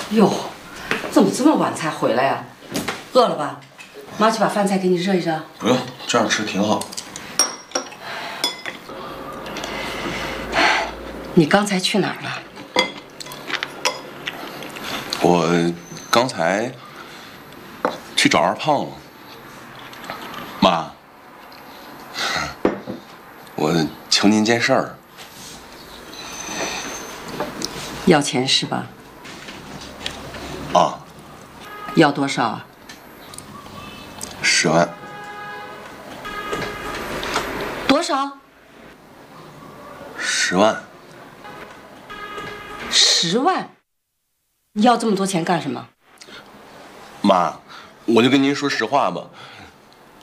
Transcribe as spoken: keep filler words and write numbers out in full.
哟，怎么这么晚才回来呀？饿了吧？妈去把饭菜给你热一热。 不用，这样吃挺好。 你刚才去哪儿了？ 我刚才去找二胖了。妈，我求您件事儿。 要钱是吧？ 啊。 要多少啊？ 十万。 多少？ 十万。 十万？你要这么多钱干什么？ 妈，我就跟您说实话吧，